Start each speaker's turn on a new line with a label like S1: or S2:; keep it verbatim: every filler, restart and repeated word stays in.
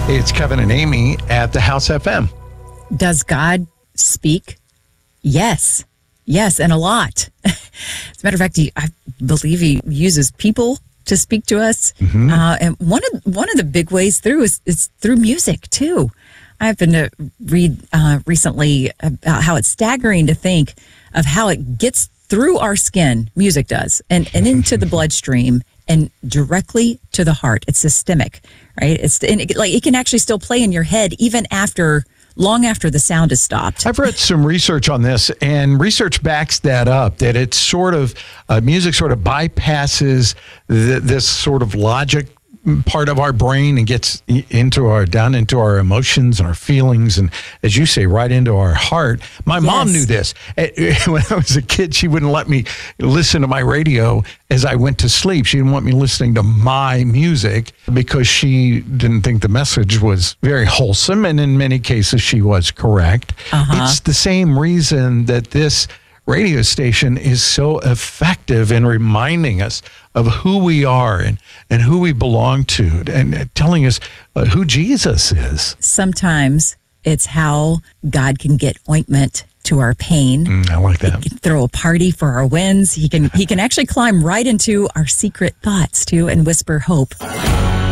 S1: It's Kevin and Amy at the House F M.
S2: Does God speak? Yes. Yes, and a lot. As a matter of fact, he, I believe he uses people to speak to us. Mm-hmm. Uh, and one of one of the big ways through is, is through music, too. I happened to read uh, recently about how it's staggering to think of how it gets through our skin, music does, and, and into the bloodstream and directly to the heart. It's systemic, right? It's and it, like it can actually still play in your head even after, long after the sound has stopped.
S1: I've read some research on this, and research backs that up, that it's sort of, uh, music sort of bypasses the, this sort of logic part of our brain and gets into our, down into our emotions and our feelings, and as you say, right into our heart. My yes. mom knew this. When I was a kid, she wouldn't let me listen to my radio as I went to sleep. She didn't want me listening to my music because she didn't think the message was very wholesome, and in many cases she was correct. Uh-huh. It's the same reason that this radio station is so effective in reminding us of who we are and, and who we belong to, and telling us uh, who Jesus is.
S2: Sometimes it's how God can get ointment to our pain.
S1: Mm, I like that.
S2: He can throw a party for our wins. He can he can actually climb right into our secret thoughts too and whisper hope.